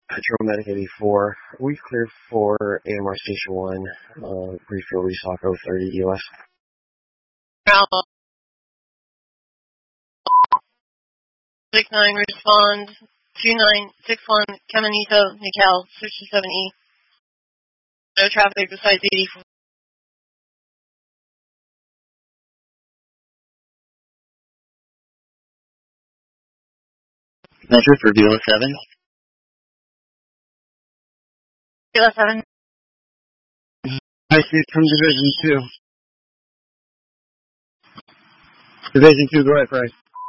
Patromedic 84. We cleared for AMR Station 1, refuel restock 030 US. Bravo. 69 respond 2961 Caminito Nical 67E. No traffic besides 84. Measure for Vila 7. Vila 7. I see it from Division 2. Division 2, go ahead, Price.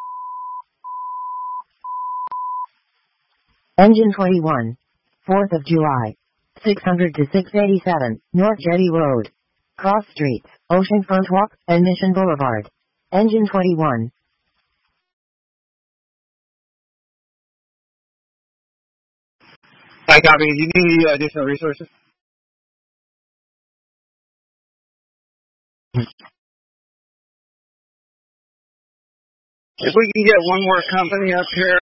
Engine 21. 4th of July. 600 to 687, North Jetty Road. Cross Streets, Oceanfront Walk, and Mission Boulevard. Engine 21. I copy. Do you need any additional resources? If we can get one more company up here.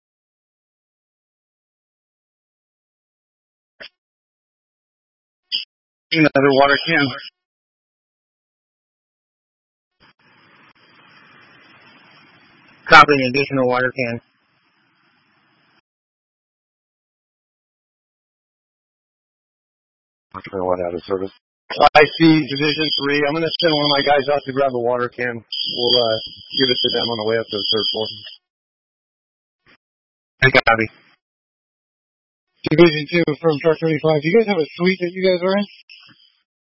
Another water can. Copy, an additional water can. What out of service? I see Division 3. I'm going to send one of my guys out to grab a water can. We'll give it to them on the way up to the third floor. I copy. Division 2 from Truck 35. Do you guys have a suite that you guys are in?